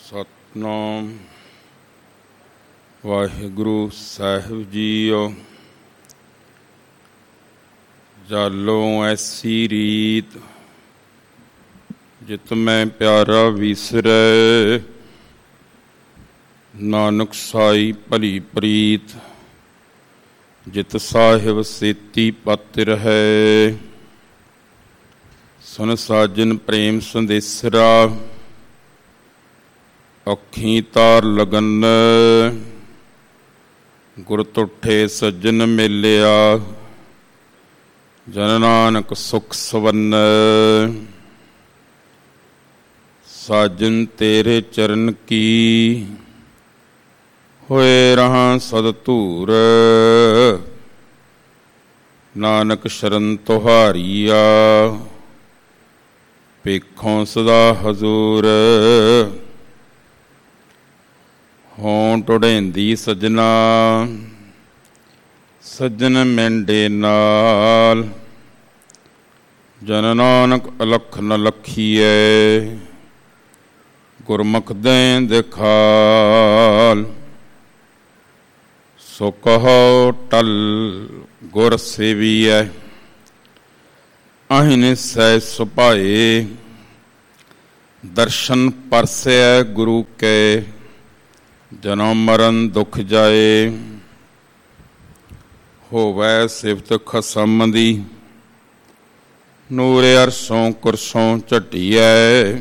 ਸਤਿਨਾਮ ਵਾਹਿਗੁਰੂ ਸਾਹਿਬ JIO. ਜਾਲੋਂ ਐਸੀ ਰੀਤ ਜਿਤ ਮੈਂ ਪਿਆਰਾ ਵਿਸਰੈ, ਨਾਨਕ ਸਾਈ ਭਲੀ ਪ੍ਰੀਤ ਜਿਤ ਸਾਹਿਬ ਸੇਤੀ ਪਤ ਰਹੈ। ਸੁਨ ਸਾਜਨ ਪ੍ਰੇਮ ਸੰਦੇਸਰਾ, ਅੱਖੀਂ ਤਾਰ ਲਗਨ ਗੁਰ ਤੁਠੇ ਸੱਜਣ ਮੇਲਿਆ। ਜਨ ਨਾਨਕ ਸੁਖ ਸਵੰਨ, ਸਾਜਨ ਤੇਰੇ ਚਰਨ ਕੀ ਹੋਏ ਰਹਾਂ ਸਦ ਧੂਰ। ਨਾਨਕ ਸ਼ਰਨ ਤੁਹਾਰੀਆ, ਪੇਖੋਂ ਸਦਾ ਹਜ਼ੂਰ। ਹੋਂ ਟੁੜੇਂਦੀ ਸੱਜਣਾ, ਸੱਜਣ ਮੈਂਡੇ ਨਾਲ। ਜਨ ਨਾਨਕ ਅਲਖ ਨ ਲਖੀਐ, ਗੁਰਮੁਖ ਦੇਂ ਦਿਖਾਲ। ਸੋ ਕਹੋ ਟਲ ਗੁਰ ਸੇਵੀਐ, ਅਹਿ ਸਹਿ ਸੁਭਾਏ। ਦਰਸ਼ਨ ਪਰਸੈ ਗੁਰੂ ਕੇ, ਜਨਮ ਮਰਨ ਦੁਖ ਜਾਏ। ਹੋਵੈ ਸਿਫਤ ਖਸਮ ਦੀ, ਨੂਰ ਅਰਸ਼ੋਂ ਕੁਰਸ਼ੋਂ ਝਟੀਐ।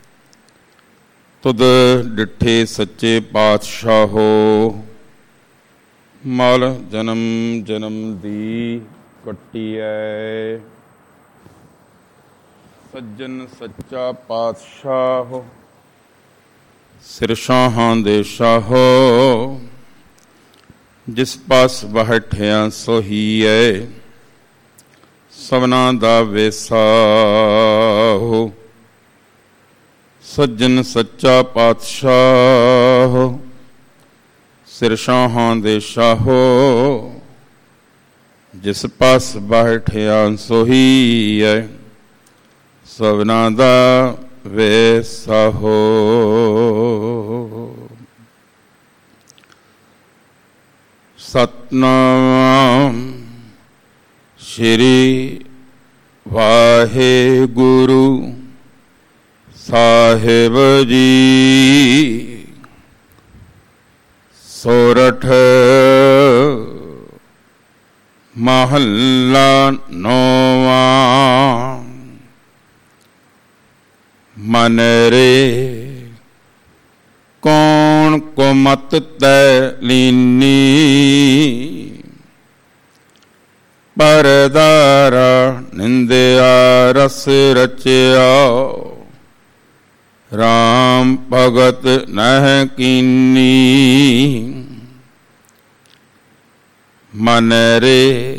ਤੁਧ ਡਿਠੇ ਸੱਚੇ ਪਾਤਸ਼ਾਹੋ, ਮਲ ਜਨਮ ਜਨਮ ਦੀ ਕੱਟੀਐ। ਸੱਜਣ ਸੱਚਾ ਪਾਤਸ਼ਾਹੋ, ਸਿਰ ਸ਼ਾਹਾਂ ਦੇ ਸ਼ਾਹੋ। ਜਿਸ ਪਾਸ ਬੈਠਿਆ ਸੋਹੀਐ, ਸਭਨਾਂ ਦਾ ਵੇਸਾ ਹੋ। ਸੱਜਣ ਸੱਚਾ ਪਾਤਸ਼ਾਹ, ਸਿਰ ਸ਼ਾਹਾਂ ਦੇ ਸ਼ਾਹੋ। ਜਿਸ ਪਾਸ ਬੈਠਿਆ ਸੋਹੀਐ, ਸਭਨਾਂ ਦਾ ਵੇਸਾ ਹੋ। ਸਤਿਨਾਮ ਸ਼੍ਰੀ ਵਾਹਿਗੁਰੂ ਸਾਹਿਬ ਜੀ। ਸੋਰਠ ਮਹੱਲਾ ਨੌਵਾਂ। ਮਨ ਰੇ ਕੌਣ ਕੋ ਮਤ ਤੈ ਲੀਨੀ, ਪਰਦਾਰਾ ਨਿੰਦਿਆ ਰਸ ਰਚਿਆ। ਰਾਮ ਭਗਤ ਨਹਿ ਕੀਨੀ, ਮਨ ਰੇ